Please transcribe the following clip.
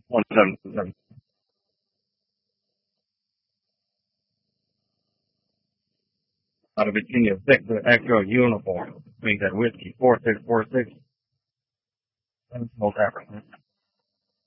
One of them out of Virginia 6, the actual uniform. Means that whiskey 4646. Most African.